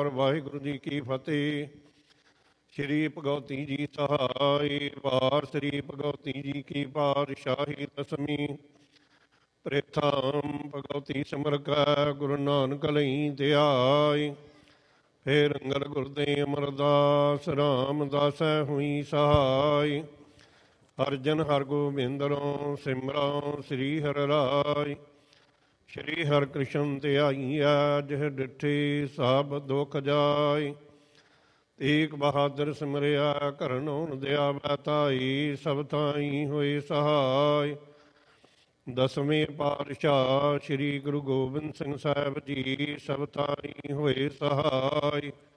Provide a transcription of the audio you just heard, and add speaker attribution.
Speaker 1: ਓਂਕਾਰ। ਵਾਹਿਗੁਰੂ ਜੀ ਕੀ ਫਤਿਹ। ਸ਼੍ਰੀ ਭਗਵਤੀ ਜੀ ਸਹਾਈ। ਵਾਰ ਸ਼੍ਰੀ ਭਗਵਤੀ ਜੀ ਕੀ ਪਾਤਸ਼ਾਹੀ ਦਸਵੀਂ। ਪ੍ਰੇਥਾਮ ਭਗਵਤੀ ਸਿਮਰ ਕੈ ਗੁਰੂ ਨਾਨਕ ਲਈ ਧਿਆਈ। ਫੇਰ ਅੰਗਦ ਗੁਰਦੇ ਅਮਰਦਾਸ ਰਾਮਦਾਸੈ ਹੋਈ ਸਹਾਈ। ਅਰਜਨ ਹਰਗੋਬਿੰਦਰੋਂ ਸਿਮਰੋ ਸ੍ਰੀ ਹਰਿ ਰਾਇ। ਸ਼੍ਰੀ ਹਰਿ ਕ੍ਰਿਸ਼ਨ ਧਿਆਈਐ ਜਿਹ ਡਿਠੀ ਸਭ ਦੁਖ ਜਾਇ। ਤੇਗ ਬਹਾਦਰ ਸਿਮਰਿਆ ਕਰਨੋ ਦਿਆਵੈ ਤਾਈ। ਸਭ ਥਾਈ ਹੋਏ ਸਹਾਈ। ਦਸਵੇਂ ਪਾਤਸ਼ਾਹ ਸ਼੍ਰੀ ਗੁਰੂ ਗੋਬਿੰਦ ਸਿੰਘ ਸਾਹਿਬ ਜੀ ਸਭ ਥਾਈ ਹੋਏ ਸਹਾਈ।